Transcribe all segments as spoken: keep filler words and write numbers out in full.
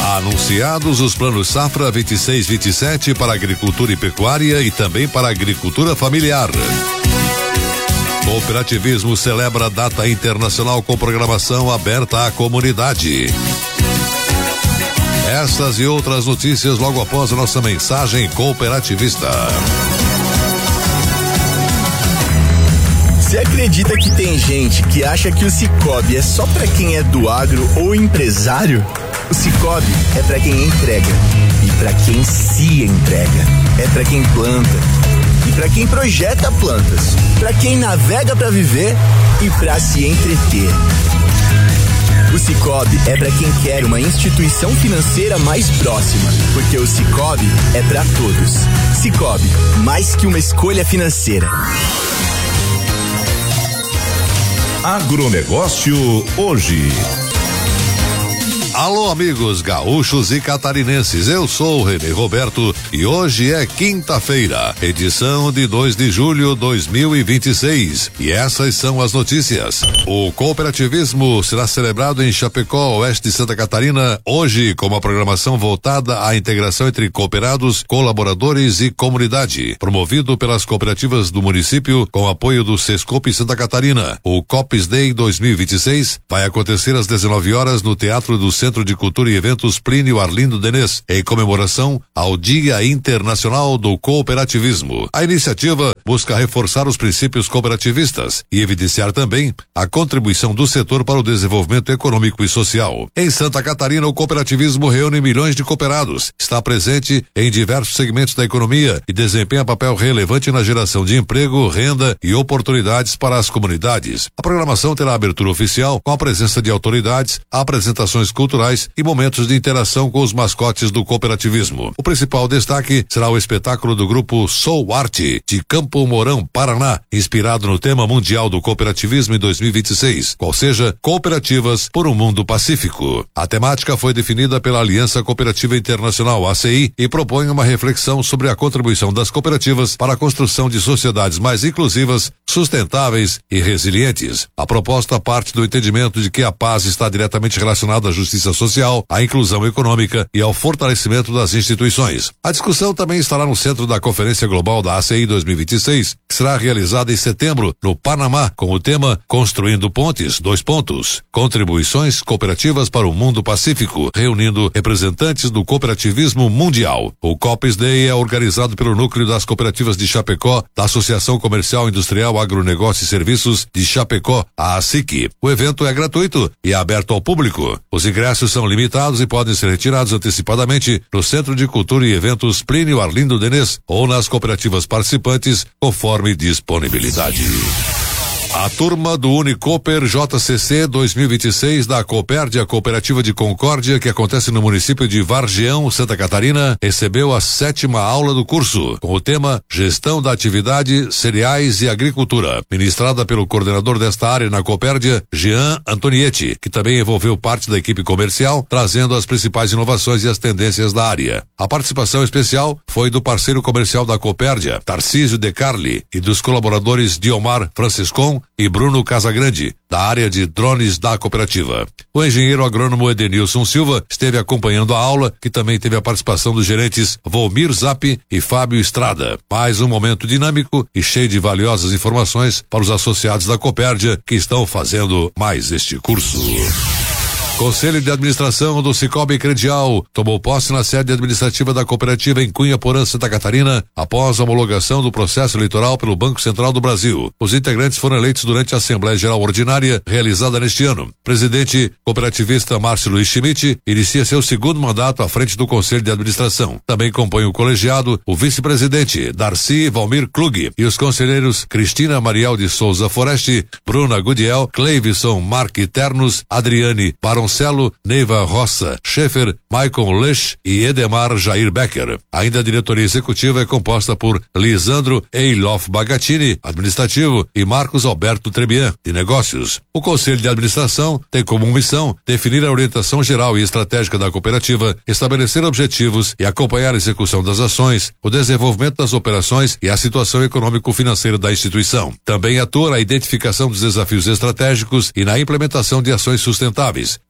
Anunciados os planos Safra vinte e seis vinte e sete para agricultura e pecuária e também para agricultura familiar. Cooperativismo celebra data internacional com programação aberta à comunidade. Essas e outras notícias logo após a nossa mensagem cooperativista. Você acredita que tem gente que acha que o Sicoob é só pra quem é do agro ou empresário? O Sicoob é pra quem entrega e pra quem se entrega. É pra quem planta e pra quem projeta plantas, pra quem navega pra viver e pra se entreter. O Sicoob é pra quem quer uma instituição financeira mais próxima, porque o Sicoob é pra todos. Sicoob, mais que uma escolha financeira. Agronegócio hoje. Alô, amigos gaúchos e catarinenses, eu sou o Renê Roberto e hoje é quinta-feira, edição de dois de julho de dois mil e vinte e seis. E essas são as notícias. O cooperativismo será celebrado em Chapecó, oeste de Santa Catarina, hoje com uma programação voltada à integração entre cooperados, colaboradores e comunidade, promovido pelas cooperativas do município com apoio do Sescope Santa Catarina. O Coops Day dois mil e vinte e seis vai acontecer às dezenove horas no Teatro do Centro de Cultura e Eventos Plínio Arlindo Denês, em comemoração ao Dia Internacional do Cooperativismo. A iniciativa busca reforçar os princípios cooperativistas e evidenciar também a contribuição do setor para o desenvolvimento econômico e social. Em Santa Catarina, o cooperativismo reúne milhões de cooperados, está presente em diversos segmentos da economia e desempenha papel relevante na geração de emprego, renda e oportunidades para as comunidades. A programação terá abertura oficial com a presença de autoridades, apresentações culturais e momentos de interação com os mascotes do cooperativismo. O principal destaque será o espetáculo do grupo Soul Arte, de Campo Mourão, Paraná, inspirado no tema mundial do cooperativismo em dois mil e vinte e seis, qual seja Cooperativas por um Mundo Pacífico. A temática foi definida pela Aliança Cooperativa Internacional, A C I, e propõe uma reflexão sobre a contribuição das cooperativas para a construção de sociedades mais inclusivas, sustentáveis e resilientes. A proposta parte do entendimento de que a paz está diretamente relacionada à justiça social, à inclusão econômica e ao fortalecimento das instituições. A discussão também estará no centro da Conferência Global da A C I dois mil e vinte e seis, que será realizada em setembro, no Panamá, com o tema Construindo Pontes, dois pontos, contribuições cooperativas para o mundo pacífico, reunindo representantes do cooperativismo mundial. O Coops Day é organizado pelo Núcleo das Cooperativas de Chapecó, da Associação Comercial Industrial Agronegócio e Serviços de Chapecó, a ASIC. O evento é gratuito e é aberto ao público. Os ingressos são limitados e podem ser retirados antecipadamente no Centro de Cultura e Eventos Plínio Arlindo Denês ou nas cooperativas participantes, conforme disponibilidade. A turma do Unicooper J C C dois mil e vinte e seis da Coopérdia Cooperativa de Concórdia, que acontece no município de Vargião, Santa Catarina, recebeu a sétima aula do curso, com o tema Gestão da Atividade, Cereais e Agricultura, ministrada pelo coordenador desta área na Coopérdia, Jean Antonietti, que também envolveu parte da equipe comercial, trazendo as principais inovações e as tendências da área. A participação especial foi do parceiro comercial da Coopérdia, Tarcísio De Carli, e dos colaboradores Diomar Franciscon e Bruno Casagrande, da área de drones da cooperativa. O engenheiro agrônomo Edenilson Silva esteve acompanhando a aula, que também teve a participação dos gerentes Volmir Zap e Fábio Estrada. Mais um momento dinâmico e cheio de valiosas informações para os associados da Coopérdia que estão fazendo mais este curso. Conselho de Administração do Sicoob Credial tomou posse na sede administrativa da cooperativa em Cunha Porã, Santa Catarina, após a homologação do processo eleitoral pelo Banco Central do Brasil. Os integrantes foram eleitos durante a Assembleia Geral Ordinária, realizada neste ano. Presidente cooperativista Márcio Luiz Schmidt inicia seu segundo mandato à frente do Conselho de Administração. Também compõe o colegiado o vice-presidente Darcy Valmir Klug e os conselheiros Cristina Mariel de Souza Foreste, Bruna Gudiel, Cleivisson Marque Ternos, Adriane Baron Marcelo, Neiva Roça, Schaefer, Maicon Lech e Edemar Jair Becker. Ainda a diretoria executiva é composta por Lisandro Eilof Bagatini, administrativo, e Marcos Alberto Trebian, de negócios. O Conselho de Administração tem como missão definir a orientação geral e estratégica da cooperativa, estabelecer objetivos e acompanhar a execução das ações, o desenvolvimento das operações e a situação econômico-financeira da instituição. Também atua na identificação dos desafios estratégicos e na implementação de ações sustentáveis,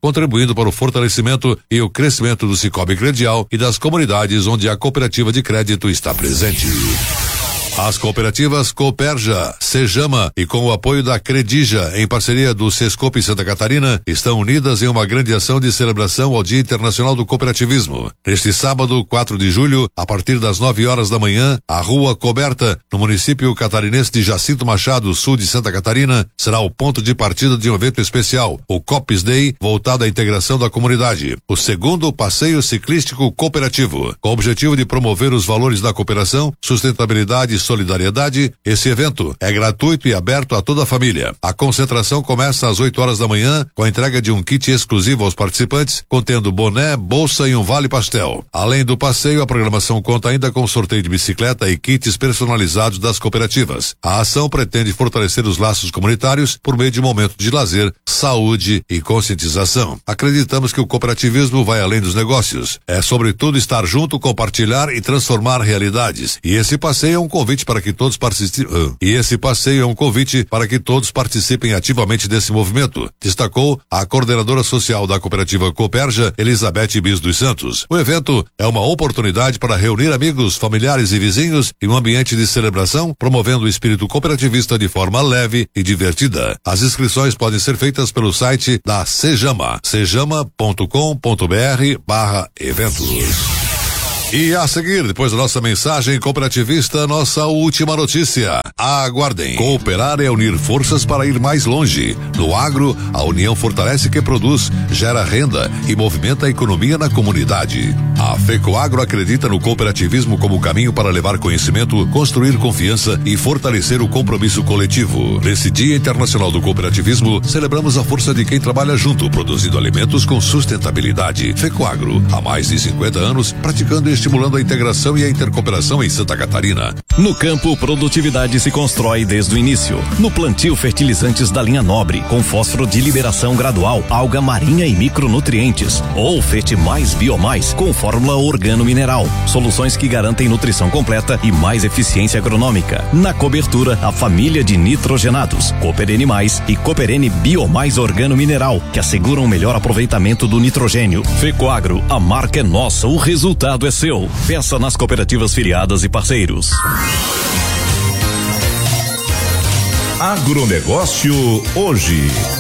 contribuindo para o fortalecimento e o crescimento do Sicoob Credial e das comunidades onde a cooperativa de crédito está presente. As cooperativas Cooperja, Sejama e com o apoio da Credija, em parceria do Sescope Santa Catarina, estão unidas em uma grande ação de celebração ao Dia Internacional do Cooperativismo. Neste sábado, quatro de julho, a partir das nove horas da manhã, a Rua Coberta, no município catarinense de Jacinto Machado, sul de Santa Catarina, será o ponto de partida de um evento especial, o Coops Day, voltado à integração da comunidade. O segundo passeio ciclístico cooperativo, com o objetivo de promover os valores da cooperação, sustentabilidade e solidariedade. Esse evento é gratuito e aberto a toda a família. A concentração começa às oito horas da manhã, com a entrega de um kit exclusivo aos participantes, contendo boné, bolsa e um vale pastel. Além do passeio, a programação conta ainda com sorteio de bicicleta e kits personalizados das cooperativas. A ação pretende fortalecer os laços comunitários por meio de um momento de lazer, saúde e conscientização. Acreditamos que o cooperativismo vai além dos negócios. É sobretudo estar junto, compartilhar e transformar realidades. E esse passeio é um convite para que todos participem. E esse passeio é um convite para que todos participem ativamente desse movimento, destacou a coordenadora social da cooperativa Cooperja, Elizabeth Bis dos Santos. O evento é uma oportunidade para reunir amigos, familiares e vizinhos em um ambiente de celebração, promovendo o espírito cooperativista de forma leve e divertida. As inscrições podem ser feitas pelo site da Sejama, sejama ponto com ponto br barra eventos. E a seguir, depois da nossa mensagem cooperativista, nossa última notícia. Aguardem. Cooperar é unir forças para ir mais longe. No agro, a união fortalece quem produz, gera renda e movimenta a economia na comunidade. A FECOAGRO acredita no cooperativismo como caminho para levar conhecimento, construir confiança e fortalecer o compromisso coletivo. Nesse Dia Internacional do Cooperativismo, celebramos a força de quem trabalha junto, produzindo alimentos com sustentabilidade. FECOAGRO, há mais de cinquenta anos, praticando e estimulando a integração e a intercooperação em Santa Catarina. No campo, produtividade se constrói desde o início. No plantio, fertilizantes da linha Nobre, com fósforo de liberação gradual, alga marinha e micronutrientes. Ou Fete Mais Biomais, com fórmula organo-mineral. Soluções que garantem nutrição completa e mais eficiência agronômica. Na cobertura, a família de nitrogenados, Cooperene Mais e Cooperene Biomais Organo-Mineral, que asseguram o melhor aproveitamento do nitrogênio. FECOAGRO, a marca é nossa, o resultado é seu. Peça nas cooperativas filiadas e parceiros. Agronegócio hoje.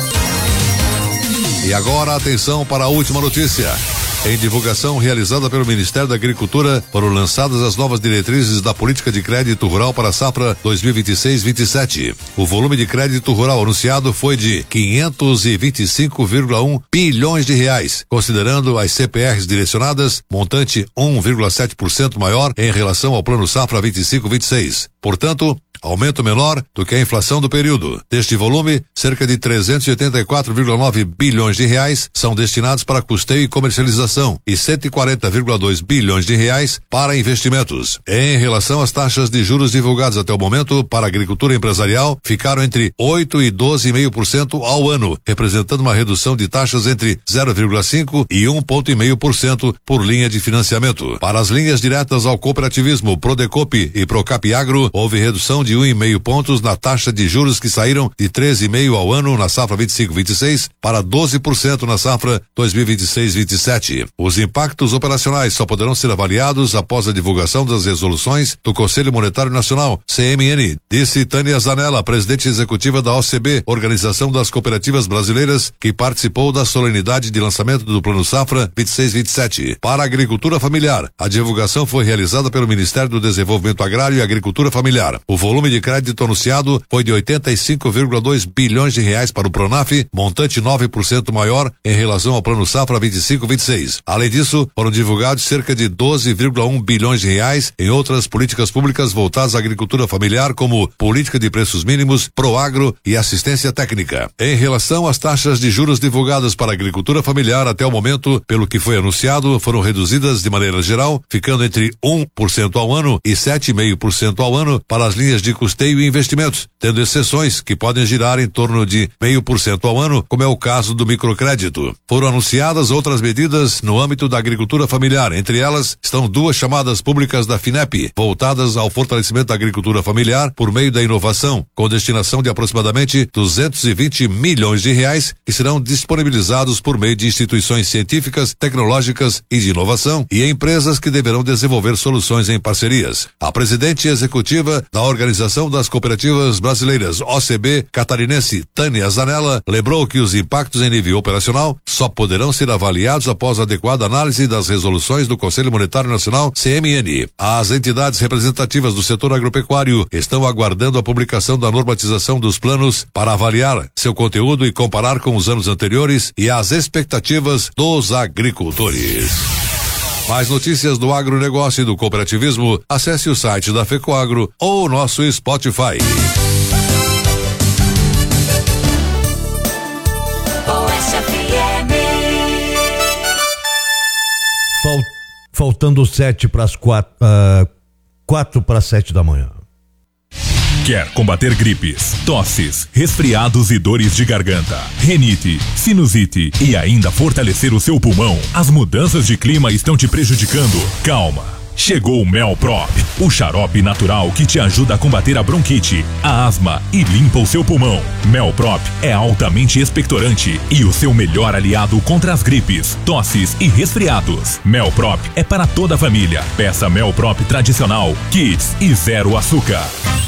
E agora, atenção para a última notícia. Em divulgação realizada pelo Ministério da Agricultura, foram lançadas as novas diretrizes da política de crédito rural para a safra dois mil e vinte e seis vinte e sete. O volume de crédito rural anunciado foi de quinhentos e vinte e cinco vírgula um bilhões de reais, considerando as C P Rs direcionadas, montante um vírgula sete por cento maior em relação ao Plano Safra vinte e cinco vinte e seis. Portanto, aumento menor do que a inflação do período. Deste volume, cerca de trezentos e oitenta e quatro vírgula nove bilhões de reais são destinados para custeio e comercialização e cento e quarenta vírgula dois bilhões de reais para investimentos. Em relação às taxas de juros divulgadas até o momento para a agricultura empresarial, ficaram entre oito e doze vírgula cinco por cento ao ano, representando uma redução de taxas entre zero vírgula cinco e um vírgula cinco por cento por linha de financiamento. Para as linhas diretas ao cooperativismo Prodecop e Procap Agro, houve redução de um vírgula cinco pontos na taxa de juros que saíram de treze vírgula cinco ao ano na safra vinte e cinco vinte e seis para doze por cento na safra dois mil e vinte e seis vinte e sete. Os impactos operacionais só poderão ser avaliados após a divulgação das resoluções do Conselho Monetário Nacional, C M N, disse Tânia Zanella, presidente executiva da O C B, Organização das Cooperativas Brasileiras, que participou da solenidade de lançamento do Plano Safra vinte e seis vinte e sete. Para a agricultura familiar, a divulgação foi realizada pelo Ministério do Desenvolvimento Agrário e Agricultura Familiar. O volume de crédito anunciado foi de oitenta e cinco vírgula dois bilhões de reais para o Pronaf, montante nove por cento maior em relação ao Plano Safra vinte e cinco vinte e seis. Além disso, foram divulgados cerca de doze vírgula um bilhões de reais em outras políticas públicas voltadas à agricultura familiar, como política de preços mínimos, Proagro e assistência técnica. Em relação às taxas de juros divulgadas para a agricultura familiar até o momento, pelo que foi anunciado, foram reduzidas de maneira geral, ficando entre um por cento ao ano e sete vírgula cinco por cento ao ano para as linhas de custeio e investimentos, tendo exceções que podem girar em torno de meio por cento ao ano, como é o caso do microcrédito. Foram anunciadas outras medidas no âmbito da agricultura familiar. Entre elas estão duas chamadas públicas da FINEP, voltadas ao fortalecimento da agricultura familiar por meio da inovação, com destinação de aproximadamente duzentos e vinte milhões de reais, que serão disponibilizados por meio de instituições científicas, tecnológicas e de inovação e empresas que deverão desenvolver soluções em parcerias. A presidente executiva da Organização das Cooperativas Brasileiras, O C B, catarinense Tânia Zanella, lembrou que os impactos em nível operacional só poderão ser avaliados após adequada análise das resoluções do Conselho Monetário Nacional, C M N. As entidades representativas do setor agropecuário estão aguardando a publicação da normatização dos planos para avaliar seu conteúdo e comparar com os anos anteriores e as expectativas dos agricultores. Mais notícias do agronegócio e do cooperativismo, acesse o site da FECOAGRO ou o nosso Spotify. Fal, faltando sete para as quatro, uh, quatro para sete da manhã. Quer combater gripes, tosses, resfriados e dores de garganta, rinite, sinusite e ainda fortalecer o seu pulmão? As mudanças de clima estão te prejudicando? Calma! Chegou o Melprop, o xarope natural que te ajuda a combater a bronquite, a asma e limpa o seu pulmão. Melprop é altamente expectorante e o seu melhor aliado contra as gripes, tosses e resfriados. Melprop é para toda a família. Peça Melprop tradicional, Kids e zero açúcar.